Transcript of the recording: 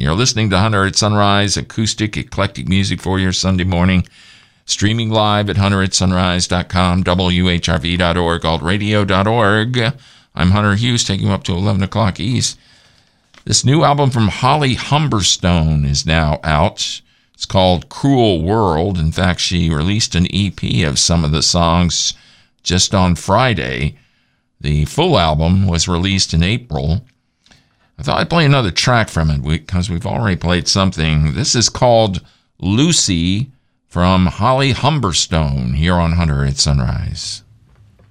You're listening to Hunter at Sunrise, acoustic, eclectic music for your Sunday morning. Streaming live at hunteratsunrise.com, WHRV.org, altradio.org. I'm Hunter Hughes, taking you up to 11 o'clock East. This new album from Holly Humberstone is now out. It's called Cruel World. In fact, she released an EP of some of the songs just on Friday. The full album was released in April. I thought I'd play another track from it because we've already played something. This is called Lucy from Holly Humberstone here on Hunter at Sunrise.